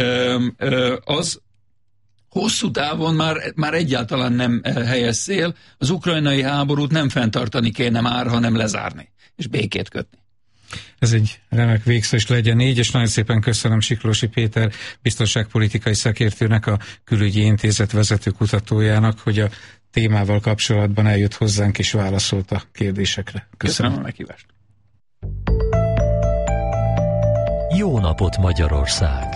az hosszú távon már, már egyáltalán nem helyes cél. Az ukrajnai háborút nem fenntartani kéne már, hanem lezárni, és békét kötni. Ez egy remek végszó is legyen így, és nagyon szépen köszönöm Siklósi Péter biztonságpolitikai szakértőnek, a Külügyi Intézet vezető kutatójának, hogy a témával kapcsolatban eljött hozzánk és válaszolt a kérdésekre. Köszönöm, köszönöm a meghívást. Jó napot Magyarország!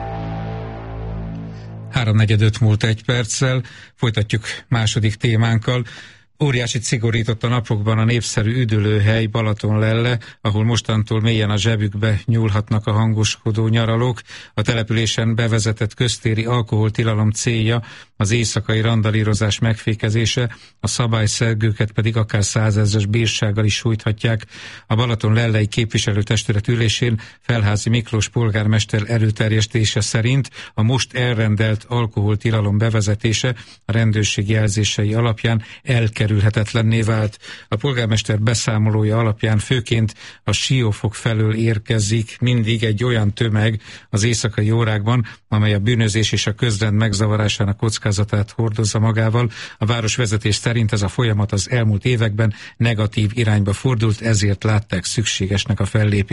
Háromnegyedöt múlt egy perccel, folytatjuk második témánkkal. Óriásit szigorított a napokban a népszerű üdülőhely Balatonlelle, ahol mostantól mélyen a zsebükbe nyúlhatnak a hangoskodó nyaralók. A településen bevezetett köztéri alkoholtilalom célja az éjszakai randalírozás megfékezése, a szabályszegőket pedig akár százezres bírsággal is sújthatják. A Balatonlellei képviselőtestület ülésén Felházi Miklós polgármester előterjesztése szerint a most elrendelt alkoholtilalom bevezetése a rendőrség jelzései alapján elkerülhetetlenné vált. A polgármester beszámolója alapján főként a Siófok felől érkezik mindig egy olyan tömeg az éjszakai órákban, amely a bűnözés és a közrend megzavarásának kockázatát hordozza magával. A városvezetés szerint ez a folyamat az elmúlt években negatív irányba fordult, ezért látták szükségesnek a fellépést.